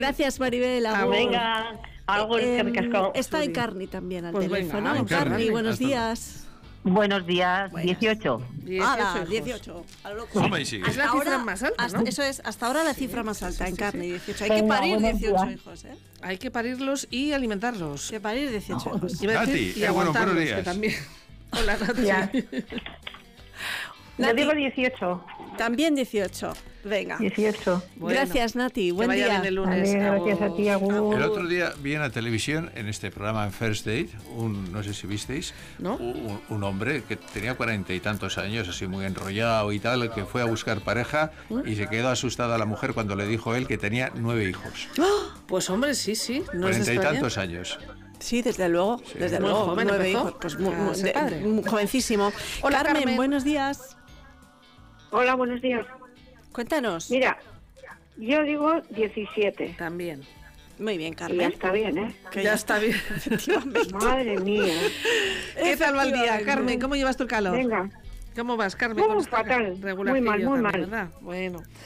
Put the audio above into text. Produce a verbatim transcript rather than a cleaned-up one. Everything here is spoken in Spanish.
Gracias, Maribel. Ah, venga, algo eh, que ricasco. Está Encarni también al Pues teléfono. venga, Encarni, buenos Hasta días. Buenos días, Buenas. dieciocho. ¡Hala! hijos. dieciocho. A lo loco. Toma y sigue. Es la Hasta cifra ahora- más alta, hasta- ¿no? Eso es, hasta ahora la cifra más alta, sí, sí, Encarni, sí. dieciocho. Hay que Venga, parir buenos dieciocho días. hijos, ¿eh? Hay que parirlos y alimentarlos. Hay que parir dieciocho hijos. Iba a decir, Nati, y eh, bueno, aguantarlos, buenos que días. también. Hola, Nati. Ya. Yo Nati, digo dieciocho. también dieciocho. Venga. dieciocho. Bueno, Gracias, Nati. que Buen vaya día. bien el lunes. Vale, gracias a ti, Agur. El otro día vi en la televisión, en este programa en First Date, un, no sé si visteis, ¿No? un, un hombre que tenía cuarenta y tantos años, así muy enrollado y tal, que fue a buscar pareja y se quedó asustada la mujer cuando le dijo él que tenía nueve hijos. Pues hombre, sí, sí. No es Cuarenta y extrañar. tantos años. Sí, desde luego, desde Muy luego, joven nueve empezó hijos, pues muy, a muy- ser de- padre. muy jovencísimo. Hola, Carmen, Carmen. buenos días. Hola, buenos días. Cuéntanos. Mira, yo digo diecisiete. También. Muy bien, Y ya Carmen. está bien, ¿eh? Que Ya está bien. Madre mía. ¿Qué tal va el día, Efectivamente. Carmen? ¿Cómo llevas tu calor? Venga. ¿Cómo vas, Carmen? Uh, con esta fatal. regular Muy mal, que yo muy también, mal. ¿verdad? Bueno,